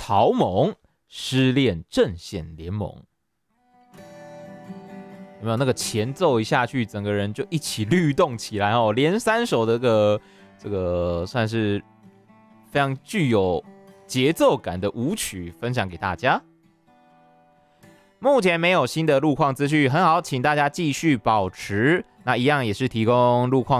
草蜢失恋阵线联盟。有没有那个前奏一下去，整个人就一起律动起来哦？连3首的这个算是非常具有节奏感的舞曲，分享给大家。目前没有新的路况资讯，很好，请大家继续保持。那一样也是提供路况